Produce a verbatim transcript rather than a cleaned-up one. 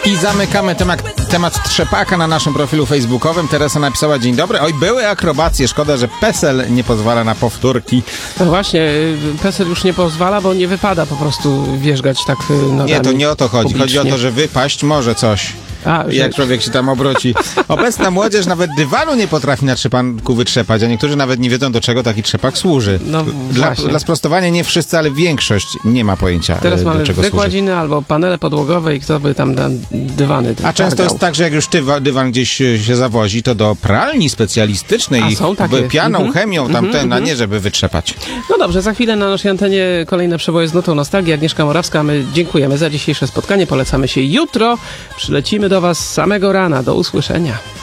I zamykamy temat, temat trzepaka na naszym profilu facebookowym. Teresa napisała: dzień dobry. Oj, były akrobacje. Szkoda, że PESEL nie pozwala na powtórki. No właśnie, PESEL już nie pozwala, bo nie wypada po prostu wjeżdżać tak nogami. Nie, to nie o to chodzi. publicznie. Chodzi o to, że wypaść może coś. A, Jak że... człowiek się tam obróci. Obecna młodzież nawet dywanu nie potrafi na trzepaku wytrzepać, a niektórzy nawet nie wiedzą, do czego taki trzepak służy. No dla, właśnie. dla sprostowania nie wszyscy, ale większość nie ma pojęcia, Teraz do mamy czego służy. wykładziny albo panele podłogowe i kto by tam na dywany A często targał. jest tak, że jak już tywa, dywan gdzieś się zawozi, to do pralni specjalistycznej, A są takie? pianą, Mhm. chemią, tam Mhm, ten, a mhm. nie żeby wytrzepać. No dobrze, za chwilę na naszej antenie kolejne przeboje z nutą nostalgii. Agnieszka Morawska, my dziękujemy za dzisiejsze spotkanie, polecamy się jutro. Przylecimy do Was samego rana. Do usłyszenia.